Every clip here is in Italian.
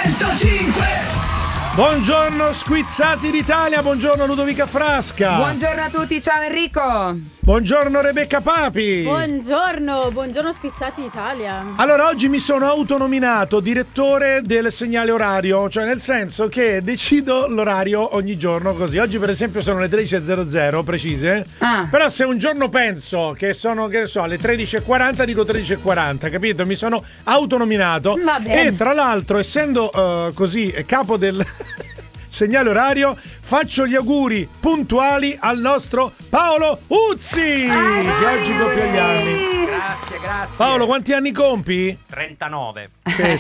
105. Buongiorno squizzati d'Italia, buongiorno Ludovica Frasca. Buongiorno a tutti, ciao Enrico. Buongiorno Rebecca Papi. Buongiorno squizzati d'Italia. Allora, oggi mi sono autonominato direttore del segnale orario, cioè nel senso che decido l'orario ogni giorno così. Oggi per esempio sono le 13.00 precise, però se un giorno penso che sono, che ne so, alle 13.40 dico 13.40, capito? Mi sono autonominato. Va bene. E tra l'altro, essendo così capo del segnale orario, faccio gli auguri puntuali al nostro Paolo Uzzi, che oggi compie gli anni. Grazie. Paolo, quanti anni compi? 39. Sì,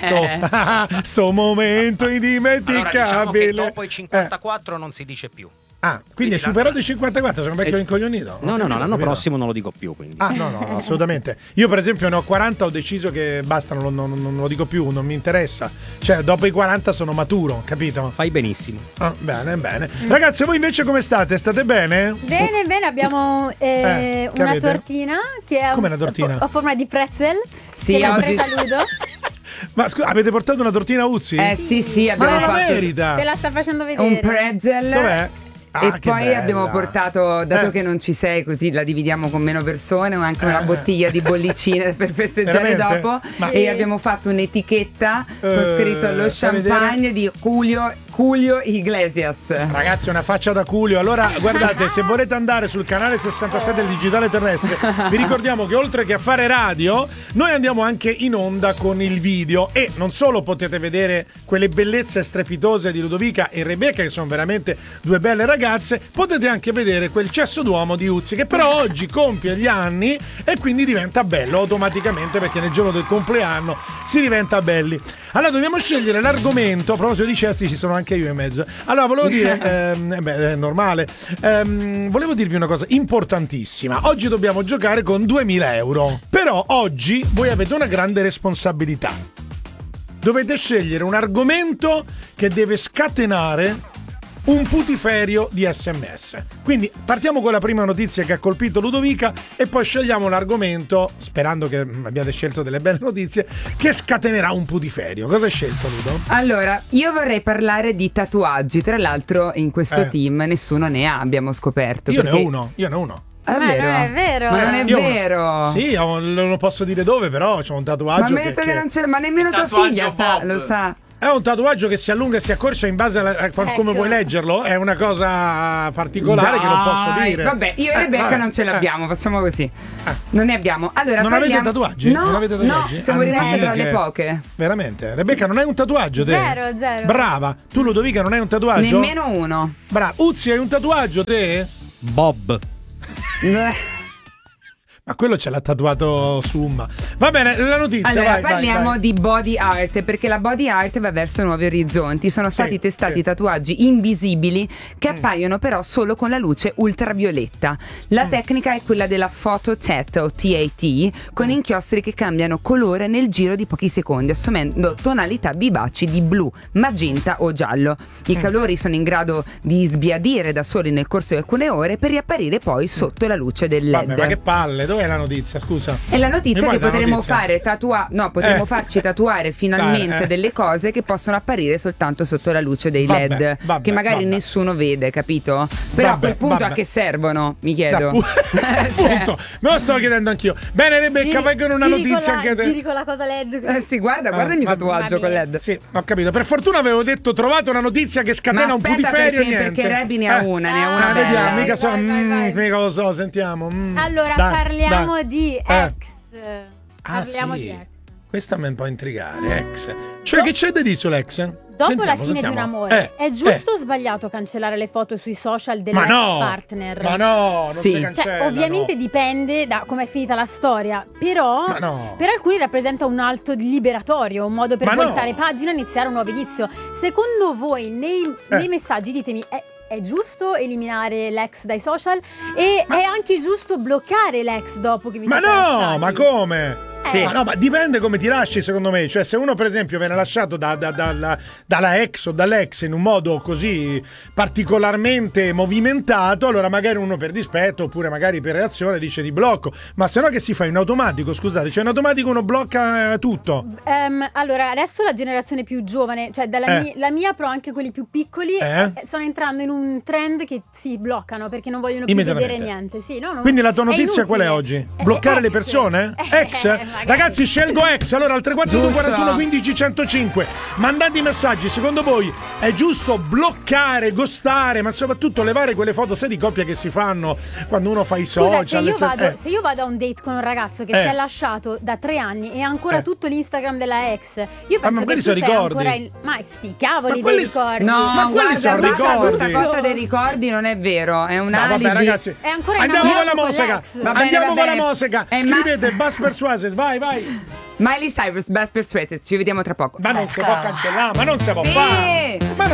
sto momento indimenticabile. Allora, diciamo che dopo i 54 non si dice più. Quindi è superato i 54, sono un vecchio incoglionito. No, l'anno prossimo non lo dico più, quindi. No, assolutamente. Io per esempio ne ho 40, ho deciso che basta, non lo dico più, non mi interessa. Cioè, dopo i 40 sono maturo, capito? Fai benissimo. Bene. Ragazzi, voi invece come state? State bene? Bene, abbiamo una avete? tortina che è Come una tortina? a forma di pretzel. Sì, che l'ha oggi- presa Ludo. Ma scusa, avete portato una tortina Uzzi? Sì, Ma abbiamo non la fatto merita! Te la sta facendo vedere. un pretzel. Dov'è? E Che poi bella. abbiamo portato, dato che non ci sei, così la dividiamo con meno persone, anche una bottiglia di bollicine per festeggiare Veramente? dopo. Ma- E abbiamo fatto un'etichetta con scritto lo fai champagne di Julio Iglesias. Ragazzi, una faccia da culio. Allora, guardate, se volete andare sul canale 66 del Digitale Terrestre, vi ricordiamo che oltre che a fare radio, noi andiamo anche in onda con il video. E non solo potete vedere quelle bellezze strepitose di Ludovica e Rebecca, che sono veramente due belle ragazze, potete anche vedere quel cesso d'uomo di Uzzi, che però oggi compie gli anni e quindi diventa bello automaticamente, perché nel giorno del compleanno si diventa belli. Allora, dobbiamo scegliere l'argomento. A proposito di cessi, ci sono anche io in mezzo. Allora, volevo dire, è normale. Volevo dirvi una cosa importantissima. Oggi dobbiamo giocare con 2000 euro. Però oggi voi avete una grande responsabilità. Dovete scegliere un argomento che deve scatenare un putiferio di SMS. Quindi partiamo con la prima notizia che ha colpito Ludovica e poi scegliamo l'argomento, sperando che abbiate scelto delle belle notizie, che scatenerà un putiferio. Cosa hai scelto, Ludo? Allora, io vorrei parlare di tatuaggi. Tra l'altro in questo team nessuno ne ha, abbiamo scoperto. Io perché... ne ho uno. È Ma vero? non è vero. Ma non è Io vero. Sì, non posso dire dove, però c'ho un tatuaggio. Ma mi ha detto che non c'è, ma nemmeno tua figlia lo sa. È un tatuaggio che si allunga e si accorcia in base a come vuoi leggerlo. È una cosa particolare che non posso dire. Vabbè, io e Rebecca non ce l'abbiamo, facciamo così. Non ne abbiamo. Allora, Non avete tatuaggi? No, Non avete tatuaggi? no, siamo rimasti tra le Antiche. poche. Veramente? Rebecca, non hai un tatuaggio te? Zero. Brava. Tu, Ludovica, non hai un tatuaggio? Nemmeno uno. Brava. Uzzi, hai un tatuaggio te? Bob. Ma quello ce l'ha tatuato Summa. Va bene, la notizia. Allora, vai, parliamo vai. di body art, perché la body art va verso nuovi orizzonti. Sono stati testati tatuaggi invisibili che appaiono però solo con la luce ultravioletta. La tecnica è quella della photo tat o TAT, con inchiostri che cambiano colore nel giro di pochi secondi, assumendo tonalità vivaci di blu, magenta o giallo. I colori sono in grado di sbiadire da soli nel corso di alcune ore per riapparire poi sotto la luce del LED. Vabbè, ma che palle, dov'è la notizia? Scusa. È la notizia Mi che vuoi dare potremo notizia? potremo farci tatuare finalmente delle cose che possono apparire soltanto sotto la luce dei Vabbè, LED, vabbè, che magari vabbè. nessuno vede, capito? Però a quel punto a che servono? Mi chiedo. Appunto, me lo stavo chiedendo anch'io. Bene, Rebecca, vai con una notizia anche te. Giri con la cosa LED. Sì, guarda il mio va tatuaggio con bene. LED. Sì, ho capito. Per fortuna avevo detto trovate una notizia che scatena Ma un aspetta, putiferio e perché niente. Rebi ne ha una, ne ha una bella. Vediamo, mica so, Vai. mica lo so, sentiamo. Allora, Dai, parliamo dai. di ex. Parliamo sì. di ex. Questa mi fa intrigare, ex. Cioè, che c'è da dire sull'ex? Dopo la fine di un amore, è giusto o sbagliato cancellare le foto sui social dell'ex partner? Ma no, non Sì. si cancella. Cioè, ovviamente dipende da come è finita la storia, però Ma no. per alcuni rappresenta un atto liberatorio, un modo per Ma no. voltare pagina e iniziare un nuovo inizio. Secondo voi, nei messaggi, ditemi, è giusto eliminare l'ex dai social? E è anche giusto bloccare l'ex dopo che vi Ma siete no, lasciati? ma come? Sì. Ma dipende come ti lasci, secondo me. Cioè, se uno, per esempio, viene lasciato dalla ex o dall'ex in un modo così particolarmente movimentato, allora magari uno per dispetto oppure magari per reazione dice di blocco. Ma se no che si fa in automatico, scusate, cioè in automatico uno blocca tutto. Allora, adesso la generazione più giovane, cioè la mia, però anche quelli più piccoli, sono entrando in un trend che si bloccano perché non vogliono più vedere niente. Sì, quindi la tua notizia qual è oggi? Bloccare le persone? Ex? Ragazzi, scelgo ex. Allora al 342 41 15 105 mandate i messaggi. Secondo voi è giusto bloccare, ghostare, ma soprattutto levare quelle foto di coppia che si fanno quando uno fa i social? Se io vado a un date con un ragazzo che si è lasciato da 3 anni e ha ancora tutto l'Instagram della ex, io penso che tu sei ancora ma sti cavoli dei ricordi. No, ma quelli sono ricordi. Questa cosa dei ricordi non è vero, è un alibi. Vabbè, ragazzi, è ancora andiamo con la musica. Andiamo con la musica. Scrivete Bus Persuasive, vai. Miley Cyrus, Best Persuaded. Ci vediamo tra poco. Ma non si può cancellare, ma non si può fare.